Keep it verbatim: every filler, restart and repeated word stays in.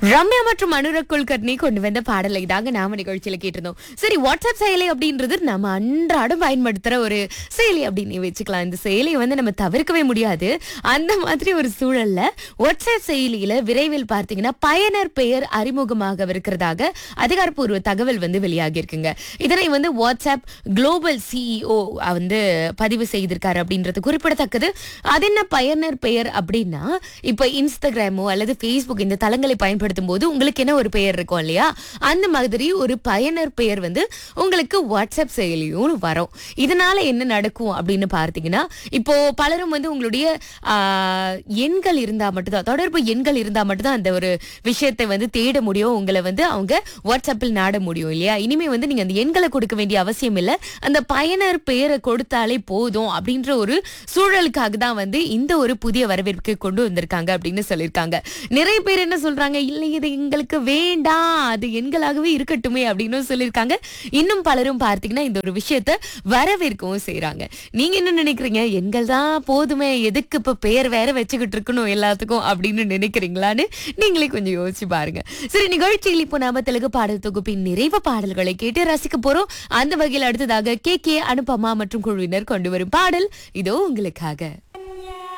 ரம்யா மற்றும் அனுராக் குல்கர்னி கொண்டு வந்த பாடலை தாங்க நாம நிகழ்ச்சியில கேட்டிருந்தோம். சரி, வாட்ஸ்அப் செயலி அப்படின்றது நம்ம அன்றாடம் பயன்படுத்துற ஒரு செயலி அப்படின்னு வச்சுக்கலாம். இந்த செயலியை வந்து நம்ம தவிர்க்கவே முடியாது. அந்த மாதிரி ஒரு சூழல்ல வாட்ஸ்அப் செயலியில விரைவில் பார்த்தீங்கன்னா பயனர் பெயர் அறிமுகமாக அதிகாரப்பூர்வ தகவல் வந்து வெளியாகி இருக்குங்க. இதனை வந்து வாட்ஸ்அப் குளோபல் சிஇஓ வந்து பதிவு செய்திருக்காரு அப்படின்றது குறிப்பிடத்தக்கது. அது என்ன பயனர் பெயர் அப்படின்னா, இப்ப இன்ஸ்டாகிராமோ அல்லது பேஸ்புக் இந்த தளங்களை பயன்படுத்தும் போது உங்களுக்கு என்ன ஒரு பெயர் இருக்கும் இல்லையா, அந்த மாதிரி ஒரு பயனர் பெயர் வந்து உங்களுக்கு வாட்ஸ்அப் செயலியும் வரும். இதனால என்ன நடக்கும் அப்படின்னு பார்த்தீங்கன்னா, இப்போ பலரும் வந்து உங்களுடைய ஆஹ், எண்கள் இருந்தா மட்டும்தான், தொடர்பு எண்கள் இருந்தா மட்டும்தான் அந்த ஒரு விஷயத்தை வந்து தேட முடியும், உங்களை வந்து அவங்க வாட்ஸ்அப்பில் நாட முடியும் இல்லையா. இனிமே வந்து நீங்க அந்த எண்களை கொடுக்க வேண்டிய அவசியம் இல்லை, அந்த பயனர் பெயரை கொடுத்தாலே போதும் அப்படின்ற ஒரு சூழலுக்காக தான் வந்து இந்த ஒரு புதிய வரவேற்பு கொண்டு வந்திருக்காங்க அப்படின்னு சொல்லியிருக்காங்க. நிறைய பேர் என்ன சொல்றாங்க, இல்லை இது எங்களுக்கு வேண்டாம், அது எண்களாகவே இருக்கட்டுமே அப்படின்னு சொல்லியிருக்காங்க. இன்னும் பலரும் பார்த்தீங்கன்னா இந்த ஒரு விஷயத்த வரவேற்கவும் செய்யறாங்க. நீங்க என்ன நினைக்கிறீங்க? எண்கள் தான் போதுமே, எதுக்கு இப்ப பெயர் வேற வச்சுக்கிட்டு இருக்கணும் எல்லாத்துக்கும் அப்படின்னு நினைக்கிறீங்களான்னு நீங்களே கொஞ்சம் யோசிச்சு பாருங்க. சரி, நிகழ்ச்சியில் இப்போ நாம தெலுங்கு பாடல் தொகுப்பின் நிறைவு பாடல்களை கேட்டு ரசிக்க போறோம். அந்த வகையில் அடுத்ததாக கே கே அனுபமா மற்றும் குழுவினர் கொண்டு வரும் பாடல் இதோ உங்களுக்காக.